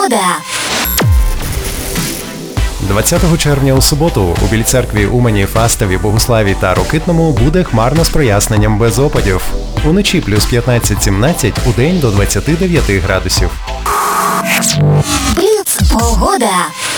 Погода. 20 червня у суботу у Білій-Церкві, Умані, Фастові, Богуславі та Рокитному буде хмарно з проясненням без опадів. Уночі плюс 15-17, удень до 29 градусів. Бліц. Погода.